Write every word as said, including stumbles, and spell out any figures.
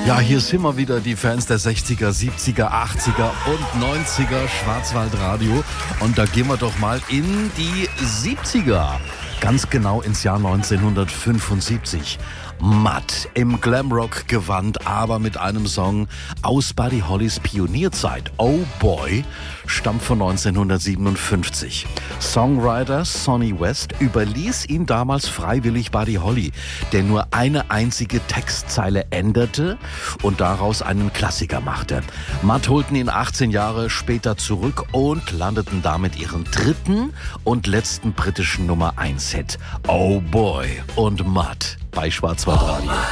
Ja, hier sind wir wieder, die Fans der sechziger, siebziger, achtziger und neunziger Schwarzwaldradio. Und da gehen wir doch mal in die siebziger. Ganz genau ins Jahr neunzehnhundertfünfundsiebzig. Matt im Glamrock-Gewand, aber mit einem Song aus Buddy Hollys Pionierzeit. Oh Boy stammt von neunzehnhundertsiebenundfünfzig. Songwriter Sonny West überließ ihn damals freiwillig Buddy Holly, der nur eine einzige Textzeile änderte und daraus einen Klassiker machte. Matt holten ihn achtzehn Jahre später zurück und landeten damit ihren dritten und letzten britischen Nummer eins Hit. Oh Boy und Matt bei Schwarzwaldradio.